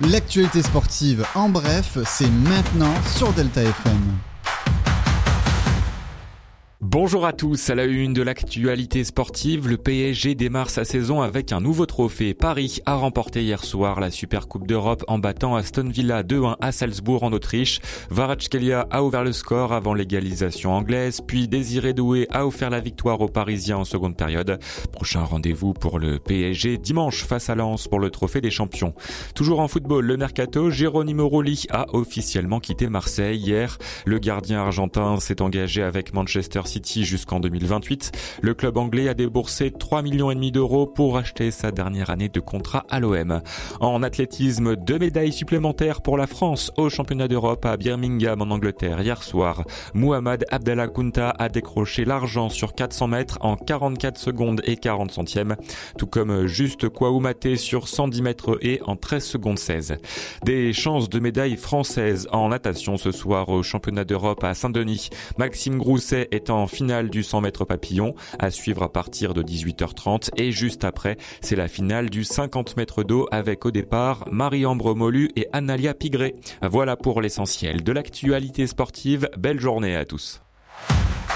L'actualité sportive en bref, c'est maintenant sur Delta FM. Bonjour à tous, à la une de l'actualité sportive, le PSG démarre sa saison avec un nouveau trophée. Paris a remporté hier soir la Super Coupe d'Europe en battant Aston Villa 2-1 à Salzbourg en Autriche. Kvaratskhelia a ouvert le score avant l'égalisation anglaise, puis Désiré Doué a offert la victoire aux Parisiens en seconde période. Prochain rendez-vous pour le PSG dimanche face à Lens pour le trophée des champions. Toujours en football, le mercato, Geronimo Rulli a officiellement quitté Marseille hier. Le gardien argentin s'est engagé avec Manchester City jusqu'en 2028. Le club anglais a déboursé 3,5 millions d'euros pour acheter sa dernière année de contrat à l'OM. En athlétisme, 2 médailles supplémentaires pour la France au championnat d'Europe à Birmingham en Angleterre hier soir. Mohamed Abdallah Kounta a décroché l'argent sur 400 mètres en 44 secondes et 40 centièmes, tout comme Juste Kouaoumaté sur 110 mètres et en 13 secondes 16. Des chances de médailles françaises en natation ce soir au championnat d'Europe à Saint-Denis. Maxime Grousset est en finale du 100 mètres papillon, à suivre à partir de 18h30 et juste après, c'est la finale du 50 mètres d'eau avec au départ Marie-Ambre Molu et Analia Pigré. Voilà pour l'essentiel de l'actualité sportive. Belle journée à tous.